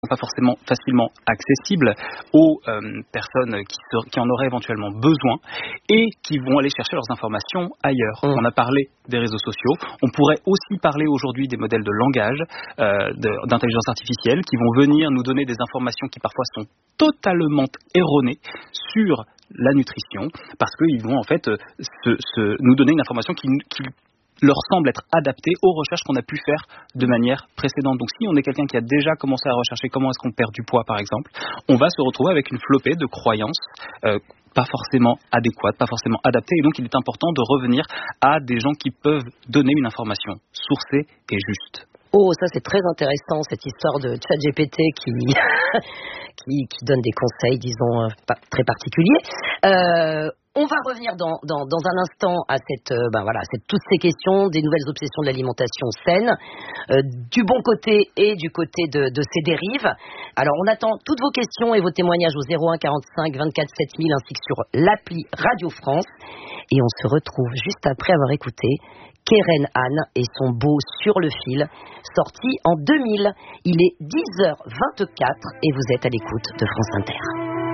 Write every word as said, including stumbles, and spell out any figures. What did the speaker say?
pas forcément facilement accessibles aux euh, personnes qui, se, qui en auraient éventuellement besoin et qui vont aller chercher leurs informations ailleurs. Mmh. On a parlé des réseaux sociaux. On pourrait aussi parler aujourd'hui des modèles de langage, euh, de, d'intelligence artificielle qui vont venir nous donner des informations qui parfois sont totalement erronées sur la nutrition parce qu'ils vont en fait se, se, nous donner une information qui, qui leur semble être adaptée aux recherches qu'on a pu faire de manière précédente. Donc si on est quelqu'un qui a déjà commencé à rechercher comment est-ce qu'on perd du poids par exemple, on va se retrouver avec une flopée de croyances euh, pas forcément adéquates, pas forcément adaptées, et donc il est important de revenir à des gens qui peuvent donner une information sourcée et juste. Oh, ça c'est très intéressant, cette histoire de ChatGPT qui, qui, qui donne des conseils, disons, pas très particuliers. Euh, on va revenir dans, dans, dans un instant à cette, euh, ben voilà, cette, toutes ces questions, des nouvelles obsessions de l'alimentation saine, euh, du bon côté et du côté de, de ces dérives. Alors, on attend toutes vos questions et vos témoignages au zéro un quarante-cinq vingt-quatre sept mille ainsi que sur l'appli Radio France. Et on se retrouve juste après avoir écouté Keren Anne et son beau Sur le fil, sorti en deux mille. Il est dix heures vingt-quatre et vous êtes à l'écoute de France Inter.